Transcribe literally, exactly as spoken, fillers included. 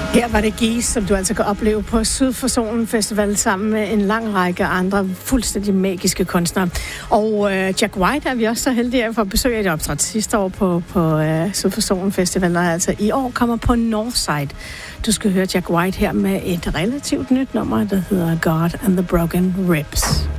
Her var det Geese, som du altså kan opleve på Syd for Solen Festival sammen med en lang række andre fuldstændig magiske kunstnere. Og øh, Jack White er vi også så heldige at få besøg af. Det optrådte sidste år på, på øh, Syd for Solen Festival, og altså i år kommer på Northside. Du skal høre Jack White her med et relativt nyt nummer, der hedder God and the Broken Ribs.